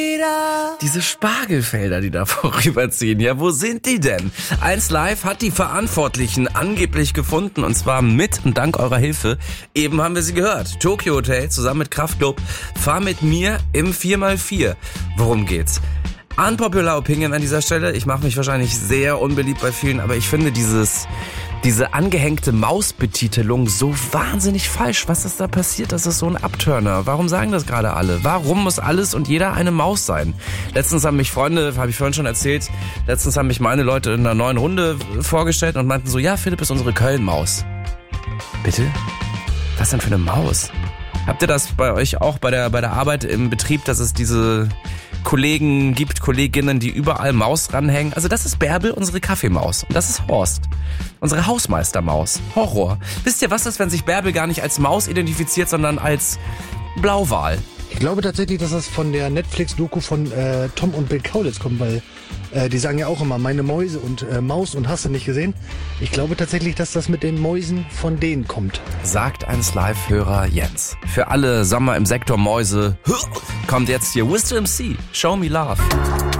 Diese Spargelfelder, die da vorüberziehen, ja, wo sind die denn? 1Live hat die Verantwortlichen angeblich gefunden und zwar mit und dank eurer Hilfe. Eben haben wir sie gehört. Tokyo Hotel zusammen mit Kraftklub. Fahr mit mir im 4x4. Worum geht's? Unpopular Opinion an dieser Stelle. Ich mache mich wahrscheinlich sehr unbeliebt bei vielen, aber ich finde diese angehängte Mausbetitelung so wahnsinnig falsch. Was ist da passiert? Das ist so ein Abturner. Warum sagen das gerade alle? Warum muss alles und jeder eine Maus sein? Letztens haben mich Freunde, habe ich vorhin schon erzählt, letztens haben mich meine Leute in einer neuen Runde vorgestellt und meinten so, ja, Philipp ist unsere Köln-Maus. Bitte? Was denn für eine Maus? Habt ihr das bei euch auch bei der Arbeit im Betrieb, dass es diese Kollegen gibt, Kolleginnen, die überall Maus ranhängen? Also das ist Bärbel, unsere Kaffeemaus. Und das ist Horst, unsere Hausmeistermaus. Horror. Wisst ihr, was ist, wenn sich Bärbel gar nicht als Maus identifiziert, sondern als Blauwal? Ich glaube tatsächlich, dass das von der Netflix-Doku von Tom und Bill Kaulitz kommt, weil die sagen ja auch immer, meine Mäuse und Maus und hast du nicht gesehen. Ich glaube tatsächlich, dass das mit den Mäusen von denen kommt. Sagt 1Live-Hörer Jens. Für alle Sommer im Sektor Mäuse kommt jetzt hier Wisdom C, Show Me Love.